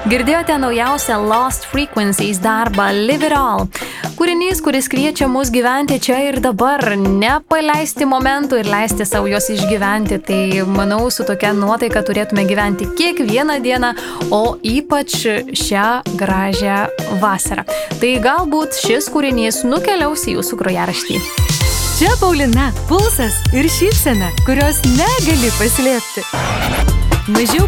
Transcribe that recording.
Girdėjote naujausią Lost Frequencies darbą Live It All. Kūrinys, kuris kviečia mus gyventi čia ir dabar, nepaleisti momentų ir leisti savo juos išgyventi. Tai manau, su tokia nuotaika turėtume gyventi kiekvieną dieną, o ypač šią gražią vasarą. Tai galbūt šis kūrinys nukeliaus į jūsų grojaraštį. Čia Paulina, pulsas ir šypsena, kurios negali paslėpti. Mažiau